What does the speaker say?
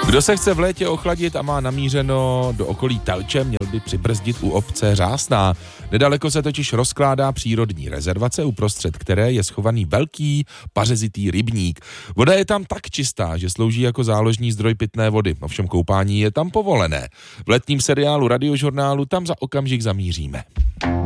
Kdo se chce v létě ochladit a má namířeno do okolí Telče, měl by přibrzdit u obce Řásná. Nedaleko se totiž rozkládá přírodní rezervace, uprostřed které je schovaný velký pařezitý rybník. Voda je tam tak čistá, že slouží jako záložní zdroj pitné vody, ovšem koupání je tam povolené. V letním seriálu Radiožurnálu tam za okamžik zamíříme.